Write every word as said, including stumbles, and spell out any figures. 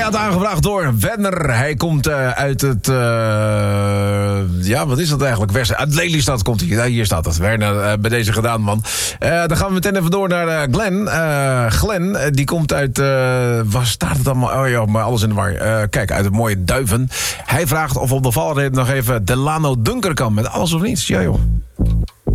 had aangevraagd door Wenner. Hij komt uh, uit het... Uh, ja, wat is dat eigenlijk? West, uit Lelystad komt hij. Ja, hier staat het. Werner, uh, bij deze gedaan, man. Uh, dan gaan we meteen even door naar uh, Glenn. Uh, Glenn, uh, die komt uit... Uh, waar staat het allemaal? Oh ja, maar alles in de war. Uh, kijk, uit het mooie Duiven. Hij vraagt of op de valreep nog even Delano Dunker kan. Met alles of niets. Ja, joh.